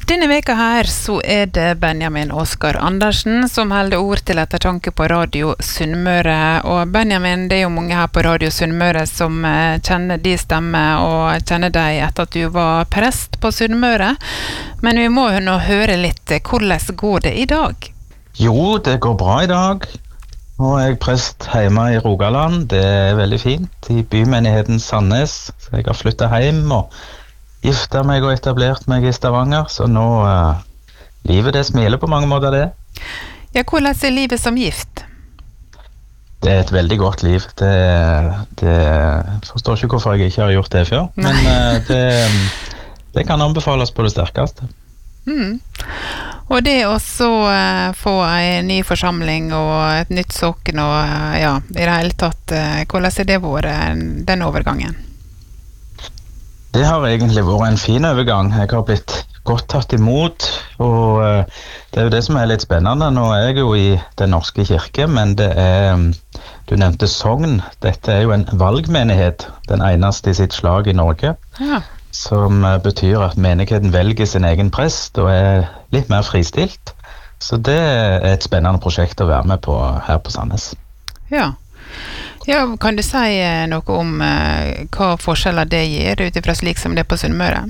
Denne veka her så det Benjamin Oskar Andersen som holder ord til ettertanke på Radio Sunnmøre. Og Benjamin, det jo mange her på Radio Sunnmøre som kjenner de stemme og kjenner deg etter at du var prest på Sunnmøre. Men vi må jo nå høre litt, hvordan går det i dag? Jo, det går bra i dag. Nå jeg prest hjemme i Rogaland. Det veldig fint i bymenigheten Sandnes. Så jeg har flyttet hjem og giftet meg og etablert meg i Stavanger, så nå livet det smiler på mange måter det. Ja, hvordan livet som gift? Det et veldig godt liv. Det forstår ikke hvorfor jeg ikke har gjort det før, men det kan anbefales på det sterkeste. Og det også få en ny forsamling og et nytt sokken og ja, i det hele tatt, hvordan det vært den overgangen? Det har egentlig vært en fin overgang. Jeg har blitt godt tatt imot, og det jo det som litt spennende. Nå jeg jo i Den norske kirke, men det du nevnte Sogn. Dette jo en valgmenighet, den eneste i sitt slag i Norge, som betyr at menigheten velger sin egen prest og litt mer fristilt. Så det et spennende prosjekt å være med på her på Sandnes. Ja, kan du si noe om hva forskjeller det gir utifra slik som det på Sunnmøre?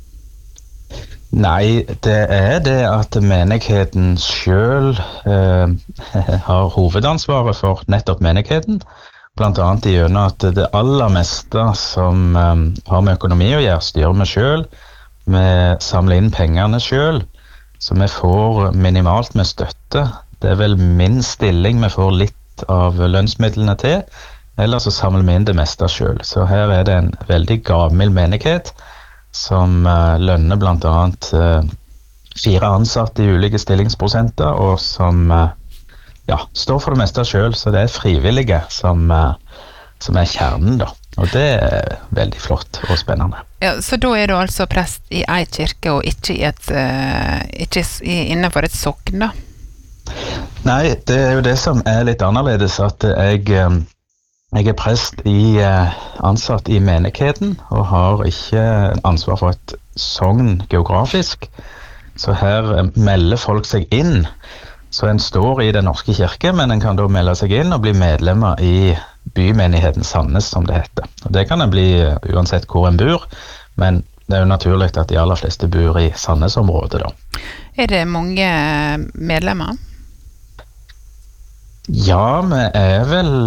Nei, det det at menigheten selv har hovedansvaret for nettopp menigheten, blant annet gjennom at det aller meste som har med økonomi å gjøre, styrer vi selv, vi samler inn pengene selv, så vi får minimalt med støtte. Det vel min stilling vi får litt av lønnsmidlene til, eller så samler vi inn det meste selv. Så her det en veldig gammel menighet som lønner blant annet 4 ansatte i ulike stillingsprosenter, og som står for det meste selv, så det frivillige som kjernen da. Og det veldig flott og spennende. Ja, så da du altså prest i en kirke og ikke innenfor et sokn da? Nei, det jo det som litt annerledes, at jeg prest ansatt i menigheten, og har ikke ansvar for et sogn geografisk. Så her melder folk seg inn. Så en står i Den norske kirke, men en kan da melde seg inn og bli medlemmer i bymenigheten Sandnes, som det heter. Og det kan en bli uansett hvor en bor, men det jo naturlig at de aller fleste bor i Sandnes-området da. Det mange medlemmer? Ja, vi vel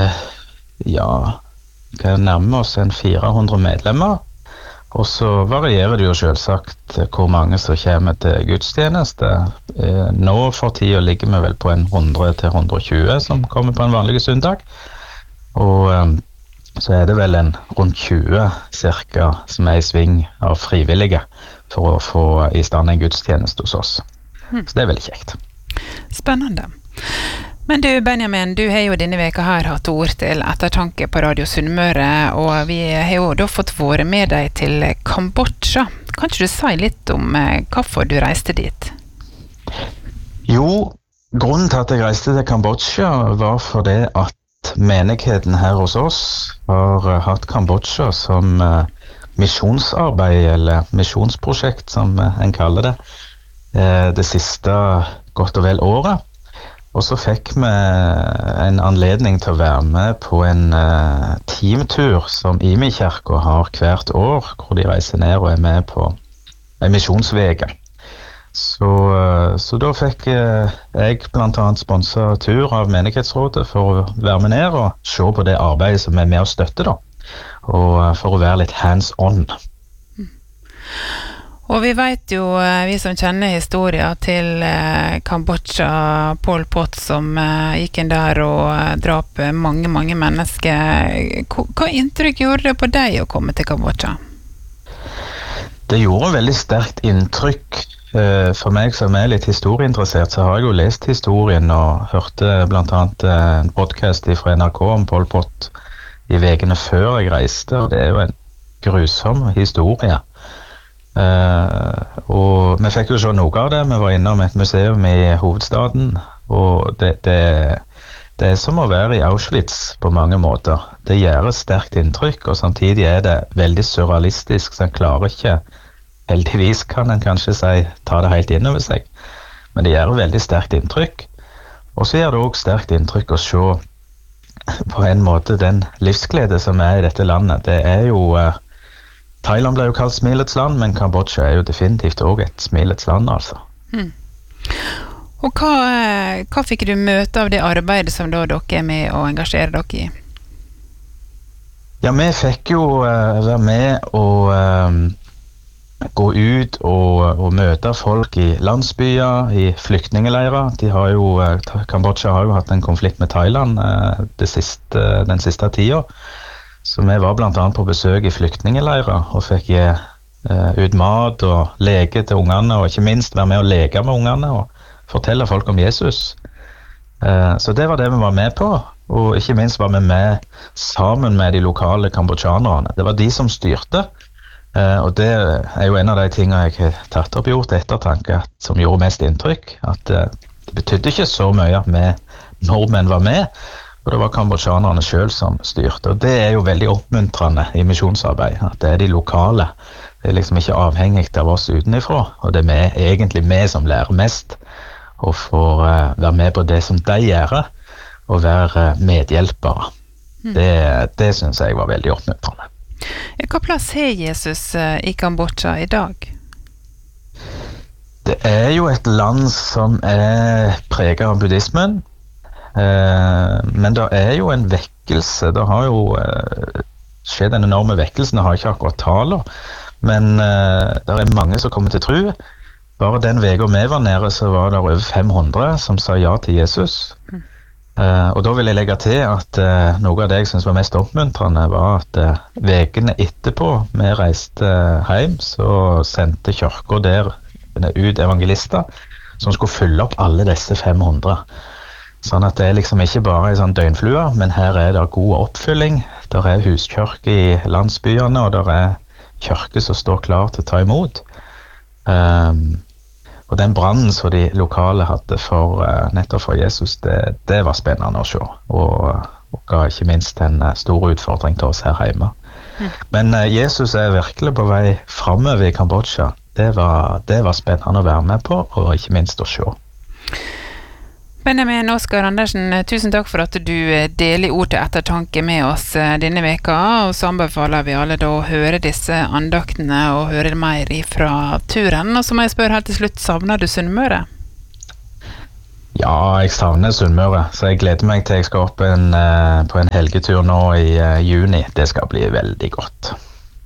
kan nærme oss en 400 medlemmer, og så varierer det jo selvsagt hvor mange som kommer til gudstjeneste. Nå for tiden ligger vi vel på en 100-120 som kommer på en vanlig søndag, og så det vel en rundt 20 cirka som i sving av frivillige for å få i stand en gudstjeneste hos oss. Så det veldig kjekt. Spennende. Men du Benjamin, du har jo denne veka her hatt ord til ettertanke på Radio Sunnmøre, og vi har jo da fått vært med deg til Kambodsja. Kan ikke du si litt om hvorfor du reiste dit? Jo, grunnen til at jeg reiste til Kambodsja var for det at menigheten her hos oss har hatt Kambodsja som misjonsarbeid, eller misjonsprosjekt som en kaller det, det siste godt og vel året. Og så fikk vi en anledning til å være med på en teamtur som IMI-kirken har hvert år, hvor de reiser ned og med på en misjonsvege. Så da fikk jeg blant annet sponset tur av menighetsrådet for å være med ned og se på det arbeidet som med å støtte da, og for å være litt hands-on. Og vi vet jo, vi som kjenner historien til Kambodsja, Pol Pot som gikk inn der og drap mange mennesker. Hva inntrykk gjorde det på deg å komme til Kambodsja? Det gjorde veldig sterkt inntrykk. For meg som litt historieinteressert, så har jeg jo lest historien og hørte blant annet en podcast fra NRK om Pol Pot i vekene før jeg reiste, og det jo en grusom historie. Og vi fikk jo se noe av det. Vi var innom et museum i hovedstaden, og det som å være i Auschwitz på mange måter. Det gjør et sterkt inntrykk, og samtidig det veldig surrealistisk, så en klarer ikke heldigvis kan en kanskje si, ta det helt inn over seg. Men det gjør veldig sterkt inntrykk. Og så gjør det også sterkt inntrykk å se på en måte den livsglede som i dette landet. Det jo Thailand ble jo kalt smilets land, men Kambodsja jo definitivt også et smilets land, altså. Og hva fikk du møte av det arbeidet som da dere med å engasjere dere i? Ja, vi fikk jo være med og gå ut og møte folk i landsbyer, i flyktningeleirer. Kambodsja har jo hatt en konflikt med Thailand den siste tiden. Så vi var blant annet på besøk i flyktningeleirer og fikk gi ut mat og leke til ungene, og ikke minst være med og leke med ungene og fortelle folk om Jesus. Så det var det vi var med på, og ikke minst var vi med sammen med de lokale kambodsjanerne. Det var de som styrte, og det jo en av de tingene jeg har tatt opp gjort ettertanke som gjorde mest inntrykk, at det betydde ikke så mye at vi nordmenn var med, og det var kambodsjanerne selv som styrte, og det jo veldig oppmuntrende i misjonsarbeid, at det de lokale. Det liksom ikke avhengig av oss utenifra, og det egentlig vi som lærer mest, og får være med på det som de gjør, og være medhjelpere. Det synes jeg var veldig oppmuntrende. Hva plass har Jesus i Kambodsja i dag? Det jo et land som preget av buddhismen, men det jo en vekkelse. Det har jo skjedd en enorme vekkelse. Det har ikke akkurat taler, men det mange som kommer til tro. Bare den vegen vi var nede, så var det over 500 som sa ja til Jesus. Og da vil jeg legge til at noe av det jeg synes var mest oppmuntrende var at vekene etterpå vi reiste hjem, så sendte kirken der ut evangelister som skulle fylle opp alle disse 500. Sånn at det liksom ikke bare en sånn døgnflue, men her det god oppfylling. Der huskirke i landsbyene, og der kirke som står klar til å ta imot. Og den brannen som de lokale hadde nettopp for Jesus, det var spennende å se. Og ga ikke minst en stor utfordring til oss her hjemme. Men Jesus virkelig på vei fremover i Kambodsja. Det var spennende å være med på, og ikke minst å se. Benjamin Oskar Andersen, tusen takk for at du deler ord til ettertanke med oss denne veka, og så anbefaler vi alle da å høre disse andaktene og høre mer fra turen. Og så må jeg spørre helt til slutt, savner du Sunnmøre? Ja, jeg savner Sunnmøre, så jeg gleder meg til jeg skal opp på en helgetur nå i juni. Det skal bli veldig godt.